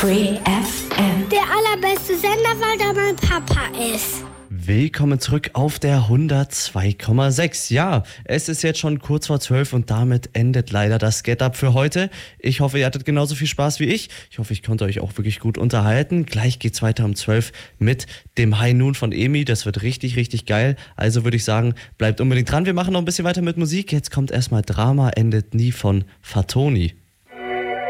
Free FM. Der allerbeste Sender, weil da mein Papa ist. Willkommen zurück auf der 102,6. Ja, es ist jetzt schon kurz vor 12 und damit endet leider das Get-Up für heute. Ich hoffe, ihr hattet genauso viel Spaß wie ich. Ich hoffe, ich konnte euch auch wirklich gut unterhalten. Gleich geht's weiter um 12 mit dem High Noon von Emi. Das wird richtig, richtig geil. Also würde ich sagen, bleibt unbedingt dran. Wir machen noch ein bisschen weiter mit Musik. Jetzt kommt erstmal Drama endet nie von Fatoni.